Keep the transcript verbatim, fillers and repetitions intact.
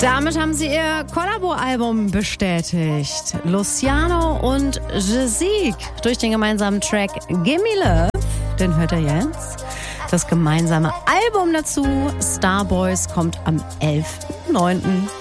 Damit haben sie ihr Kollabo-Album bestätigt. Luciano und Jesik durch den gemeinsamen Track Gimme Love, den hört ihr jetzt. Das gemeinsame Album dazu, Starboys, kommt am elften neunten